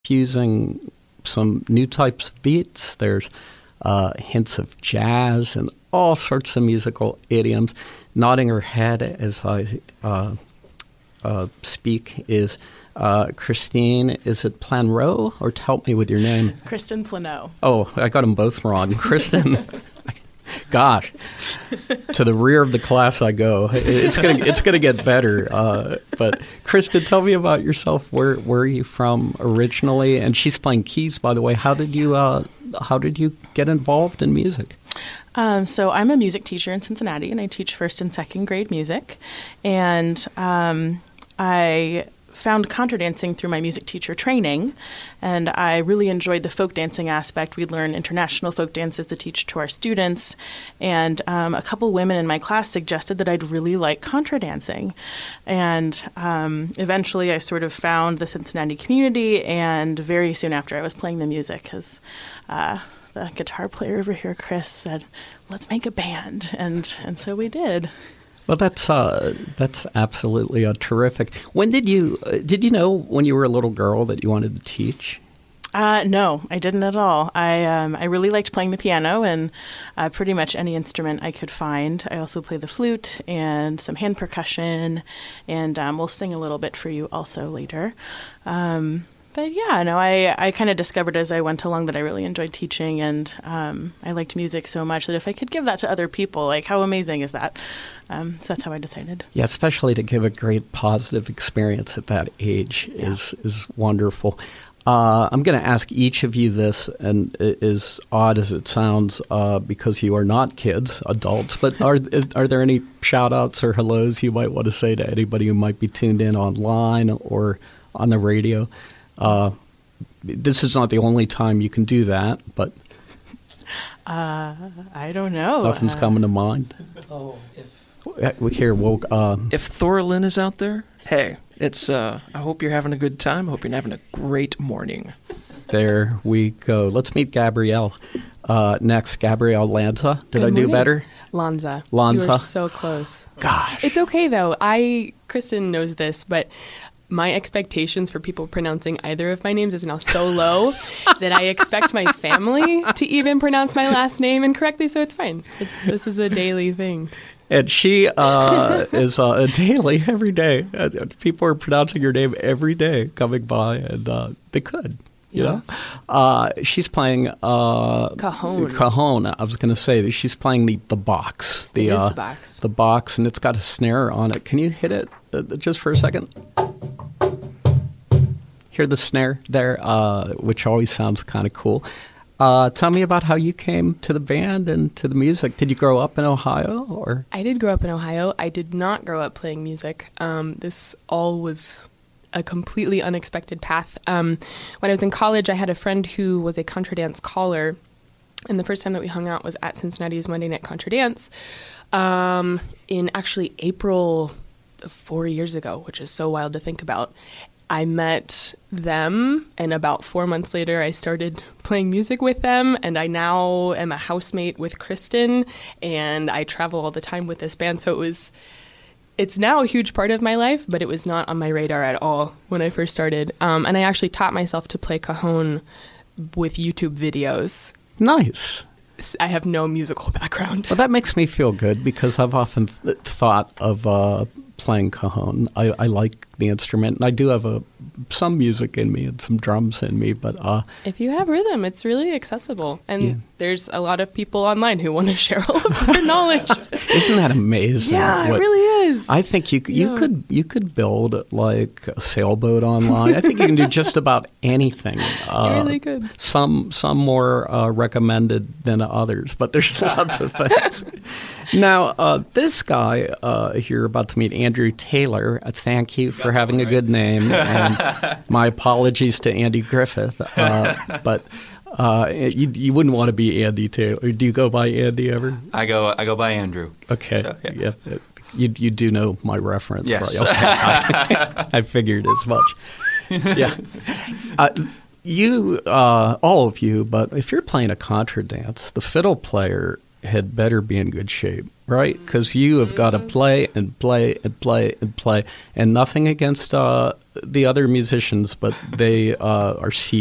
fusing some new types of beats. There's hints of jazz and all sorts of musical idioms. Nodding her head as I speak is Christine. Is it Planreau, or help me with your name? Kristen Planot. Oh, I got them both wrong. Kristen. Gosh, to the rear of the class I go. It's gonna get better. But Kristen, tell me about yourself. Where are you from originally? And she's playing keys, by the way. How did you get involved in music? So I'm a music teacher in Cincinnati, and I teach first and second grade music. And I found contra dancing through my music teacher training, and I really enjoyed the folk dancing aspect. We'd learn international folk dances to teach to our students, and a couple women in my class suggested that I'd really like contra dancing. And eventually I sort of found the Cincinnati community, and very soon after I was playing the music, because the guitar player over here, Chris, said, "Let's make a band," and so we did. Well, that's absolutely terrific. When did you know when you were a little girl that you wanted to teach? No, I didn't at all. I really liked playing the piano and pretty much any instrument I could find. I also play the flute and some hand percussion, and we'll sing a little bit for you also later. But yeah, no, I kind of discovered as I went along that I really enjoyed teaching, and I liked music so much that if I could give that to other people, like, how amazing is that? So that's how I decided. Yeah, especially to give a great positive experience at that age is wonderful. I'm going to ask each of you this, and as odd as it sounds, because you are not kids, adults, but are there any shout-outs or hellos you might want to say to anybody who might be tuned in online or on the radio? This is not the only time you can do that, but I don't know. Nothing's coming to mind. If Thorlin is out there, hey, it's. I hope you're having a good time. I hope you're having a great morning. There we go. Let's meet Gabrielle. Next, Gabrielle Lanza. Did I do better? Lanza. You were so close. Gosh. It's okay, though. Kristen knows this, but my expectations for people pronouncing either of my names is now so low that I expect my family to even pronounce my last name incorrectly, so it's fine. This is a daily thing. And she is a daily, every day. People are pronouncing her name every day coming by, and they could. You know? She's playing Cajon. Cajon. I was going to say that she's playing the box. It is the box. The box, and it's got a snare on it. Can you hit it just for a second? Hear the snare there, which always sounds kind of cool. Tell me about how you came to the band and to the music. Did you grow up in Ohio, or? I did grow up in Ohio. I did not grow up playing music. This all was a completely unexpected path. When I was in college, I had a friend who was a contra dance caller, and the first time that we hung out was at Cincinnati's Monday Night Contra Dance in actually April 4 years ago, which is so wild to think about. I met them, and about 4 months later, I started playing music with them, and I now am a housemate with Kristen, and I travel all the time with this band, so it's now a huge part of my life, but it was not on my radar at all when I first started. And I actually taught myself to play cajon with YouTube videos. Nice. I have no musical background. Well, that makes me feel good, because I've often thought of playing cajon. I like the instrument, and I do have some music in me and some drums in me, but if you have rhythm, it's really accessible, and there's a lot of people online who want to share all of their knowledge. Isn't that amazing? Yeah, it really is. I think you could build like a sailboat online. I think you can do just about anything. You really could. Some more recommended than others, but there's lots of things. Now, this guy here about to meet, Andrew Taylor. Thank you for having a good name, and my apologies to Andy Griffith. But you wouldn't want to be Andy Taylor. Do you go by Andy ever? I go by Andrew. Okay. So, yeah. You do know my reference, yes. Right? Okay. I figured as much. Yeah. You, all of you, but if you're playing a contra dance, the fiddle player had better be in good shape, right? Because you have got to play and play and play and play. And nothing against the other musicians, but they are